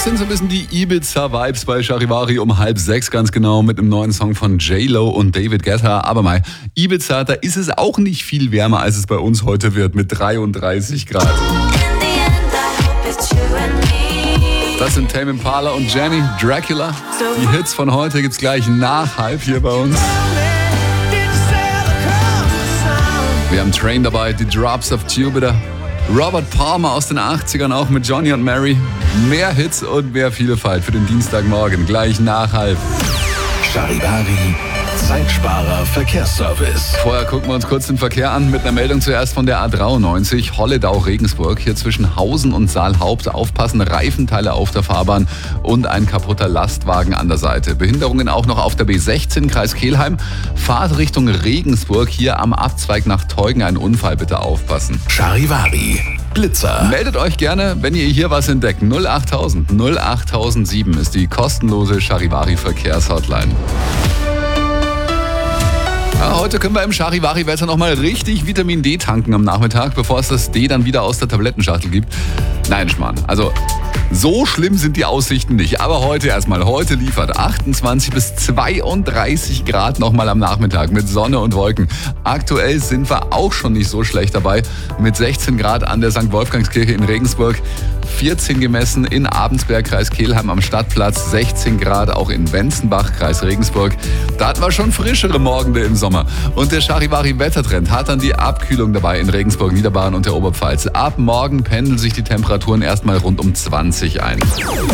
Das sind so ein bisschen die Ibiza-Vibes bei Charivari um 5:30 ganz genau mit einem neuen Song von J-Lo und David Guetta. Aber mal, Ibiza, da ist es auch nicht viel wärmer, als es bei uns heute wird mit 33 Grad. Das sind Tame Impala und Jenny, Dracula. Die Hits von heute gibt's gleich nach 5 hier bei uns. Wir haben Train dabei, die Drops of Jupiter. Robert Palmer aus den 80ern auch mit Johnny und Mary. Mehr Hits und mehr Vielfalt für den Dienstagmorgen, gleich nach 5. Charivari, Zeitsparer Verkehrsservice. Vorher gucken wir uns kurz den Verkehr an mit einer Meldung zuerst von der A93, Holledau-Regensburg. Hier zwischen Hausen und Saalhaupt aufpassen, Reifenteile auf der Fahrbahn und ein kaputter Lastwagen an der Seite. Behinderungen auch noch auf der B16, Kreis Kelheim. Fahrt Richtung Regensburg, hier am Abzweig nach Teugen ein Unfall, bitte aufpassen. Charivari, Blitzer. Meldet euch gerne, wenn ihr hier was entdeckt. 08000 08007 ist die kostenlose Charivari-Verkehrshotline. Ja, heute können wir im Charivari-Wetter nochmal richtig Vitamin D tanken am Nachmittag, bevor es das D dann wieder aus der Tablettenschachtel gibt. Nein, Schmarrn. Also so schlimm sind die Aussichten nicht. Aber heute erstmal. Heute liefert 28 bis 32 Grad nochmal am Nachmittag mit Sonne und Wolken. Aktuell sind wir auch schon nicht so schlecht dabei. Mit 16 Grad an der St. Wolfgangskirche in Regensburg. 14 gemessen in Abensberg, Kreis Kelheim am Stadtplatz, 16 Grad auch in Wenzenbach, Kreis Regensburg. Da hatten wir schon frischere Morgende im Sommer. Und der Charivari-Wettertrend hat dann die Abkühlung dabei in Regensburg, Niederbayern und der Oberpfalz. Ab morgen pendeln sich die Temperaturen erstmal rund um 20 ein.